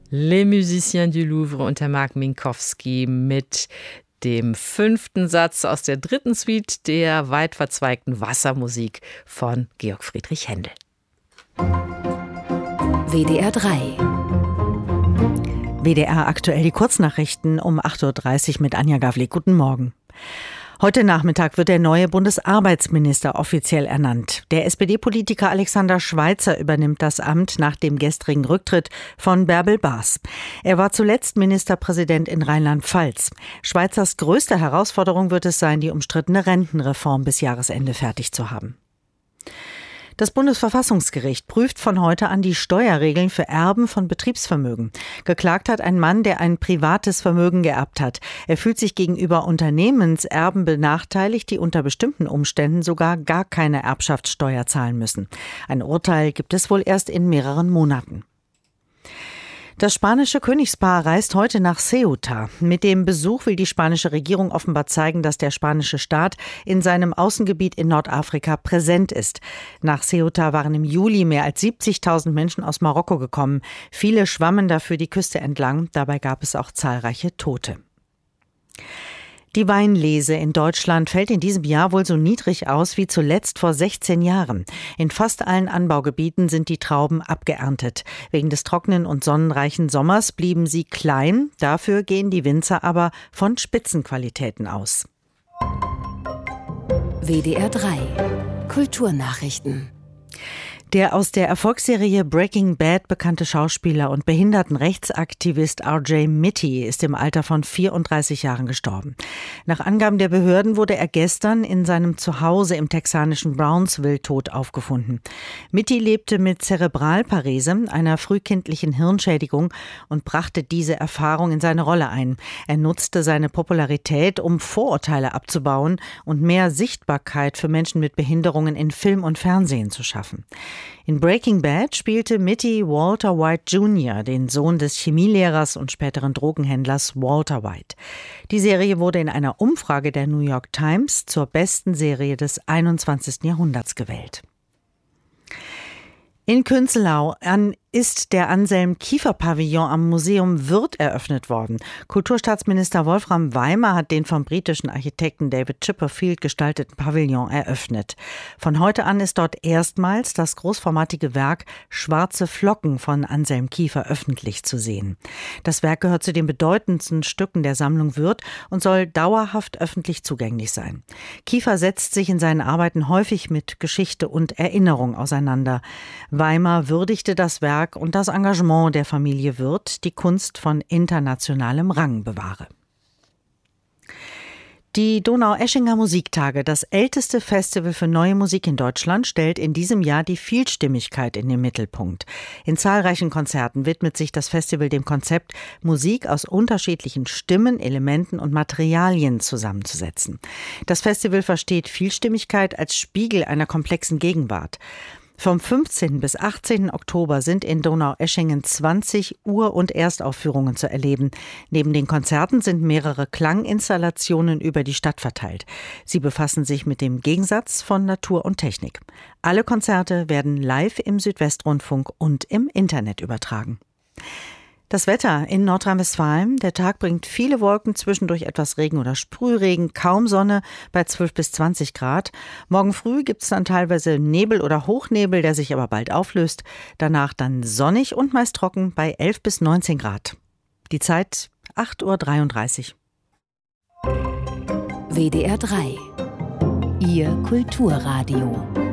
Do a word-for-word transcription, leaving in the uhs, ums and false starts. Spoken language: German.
Les Musiciens du Louvre unter Marc Minkowski mit dem fünften Satz aus der dritten Suite der weit verzweigten Wassermusik von Georg Friedrich Händel. W D R drei. W D R aktuell die Kurznachrichten um acht Uhr dreißig mit Anja Gavlik. Guten Morgen. Heute Nachmittag wird der neue Bundesarbeitsminister offiziell ernannt. Der S P D-Politiker Alexander Schweitzer übernimmt das Amt nach dem gestrigen Rücktritt von Bärbel Baas. Er war zuletzt Ministerpräsident in Rheinland-Pfalz. Schweitzers größte Herausforderung wird es sein, die umstrittene Rentenreform bis Jahresende fertig zu haben. Das Bundesverfassungsgericht prüft von heute an die Steuerregeln für Erben von Betriebsvermögen. Geklagt hat ein Mann, der ein privates Vermögen geerbt hat. Er fühlt sich gegenüber Unternehmenserben benachteiligt, die unter bestimmten Umständen sogar gar keine Erbschaftssteuer zahlen müssen. Ein Urteil gibt es wohl erst in mehreren Monaten. Das spanische Königspaar reist heute nach Ceuta. Mit dem Besuch will die spanische Regierung offenbar zeigen, dass der spanische Staat in seinem Außengebiet in Nordafrika präsent ist. Nach Ceuta waren im Juli mehr als siebzigtausend Menschen aus Marokko gekommen. Viele schwammen dafür die Küste entlang. Dabei gab es auch zahlreiche Tote. Die Weinlese in Deutschland fällt in diesem Jahr wohl so niedrig aus wie zuletzt vor sechzehn Jahren. In fast allen Anbaugebieten sind die Trauben abgeerntet. Wegen des trockenen und sonnenreichen Sommers blieben sie klein. Dafür gehen die Winzer aber von Spitzenqualitäten aus. W D R drei. Kulturnachrichten. Der aus der Erfolgsserie Breaking Bad bekannte Schauspieler und Behindertenrechtsaktivist R J Mitte ist im Alter von vierunddreißig Jahren gestorben. Nach Angaben der Behörden wurde er gestern in seinem Zuhause im texanischen Brownsville tot aufgefunden. Mitte lebte mit Zerebralparese, einer frühkindlichen Hirnschädigung, und brachte diese Erfahrung in seine Rolle ein. Er nutzte seine Popularität, um Vorurteile abzubauen und mehr Sichtbarkeit für Menschen mit Behinderungen in Film und Fernsehen zu schaffen. In Breaking Bad spielte Mitte Walter White Junior, den Sohn des Chemielehrers und späteren Drogenhändlers Walter White. Die Serie wurde in einer Umfrage der New York Times zur besten Serie des einundzwanzigsten Jahrhunderts gewählt. In Künzelau ist der Anselm-Kiefer-Pavillon am Museum Würth eröffnet worden. Kulturstaatsminister Wolfram Weimer hat den vom britischen Architekten David Chipperfield gestalteten Pavillon eröffnet. Von heute an ist dort erstmals das großformatige Werk Schwarze Flocken von Anselm Kiefer öffentlich zu sehen. Das Werk gehört zu den bedeutendsten Stücken der Sammlung Würth und soll dauerhaft öffentlich zugänglich sein. Kiefer setzt sich in seinen Arbeiten häufig mit Geschichte und Erinnerung auseinander. Weimer würdigte das Werk und das Engagement der Familie Würth, die Kunst von internationalem Rang bewahre. Die Donaueschinger Musiktage, das älteste Festival für neue Musik in Deutschland, stellt in diesem Jahr die Vielstimmigkeit in den Mittelpunkt. In zahlreichen Konzerten widmet sich das Festival dem Konzept, Musik aus unterschiedlichen Stimmen, Elementen und Materialien zusammenzusetzen. Das Festival versteht Vielstimmigkeit als Spiegel einer komplexen Gegenwart. Vom fünfzehnten bis achtzehnten Oktober sind in Donaueschingen zwanzig Ur- und Erstaufführungen zu erleben. Neben den Konzerten sind mehrere Klanginstallationen über die Stadt verteilt. Sie befassen sich mit dem Gegensatz von Natur und Technik. Alle Konzerte werden live im Südwestrundfunk und im Internet übertragen. Das Wetter in Nordrhein-Westfalen. Der Tag bringt viele Wolken, zwischendurch etwas Regen oder Sprühregen, kaum Sonne bei zwölf bis zwanzig Grad. Morgen früh gibt es dann teilweise Nebel oder Hochnebel, der sich aber bald auflöst. Danach dann sonnig und meist trocken bei elf bis neunzehn Grad. Die Zeit acht Uhr dreiunddreißig. W D R drei. Ihr Kulturradio.